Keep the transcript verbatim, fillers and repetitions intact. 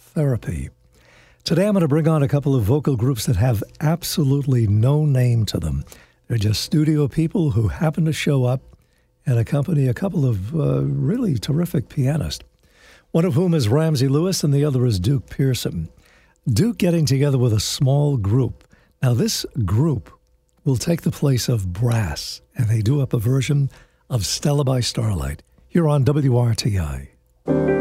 therapy. Today I'm going to bring on a couple of vocal groups that have absolutely no name to them. They're just studio people who happen to show up and accompany a couple of uh, really terrific pianists, one of whom is Ramsey Lewis and the other is Duke Pearson. Duke getting together with a small group. Now this group will take the place of brass, and they do up a version of Stella by Starlight here on W R T I.